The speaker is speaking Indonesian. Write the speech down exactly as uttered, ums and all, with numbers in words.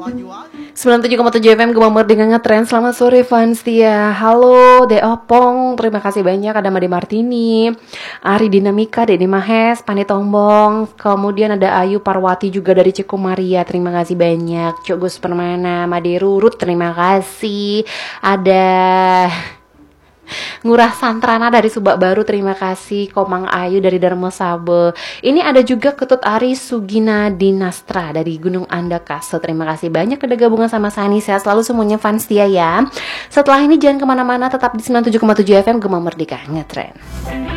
sembilan puluh tujuh koma tujuh F M Gemar Merdeka Ngetrend. Selamat sore fans setia. Halo De Opong, terima kasih banyak. Ada Made Martini, Ari Dinamika, Dede Mahes, Pani Tombong. Kemudian ada Ayu Parwati juga dari Cikumaria. Terima kasih banyak. Cuk Gus Permana, Made Rurut, terima kasih. Ada Ngurah Santrana dari Subak Baru, terima kasih. Komang Ayu dari Darmo Sabe. Ini ada juga Ketut Ari Sugina Dinastra dari Gunung Andakase. Terima kasih banyak udah gabungan sama Sani. Sehat selalu semuanya fans dia ya. Setelah ini jangan kemana-mana, tetap di sembilan puluh tujuh koma tujuh F M Gemar Merdeka Ngetrend.